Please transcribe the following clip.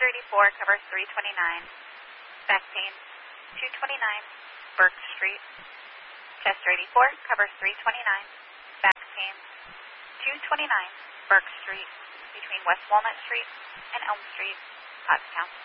Chester 84 covers 329. Back pain, 229 Burke Street. Chester 84 covers 329. Back pain, 229 Burke Street between West Walnut Street and Elm Street, Pottstown.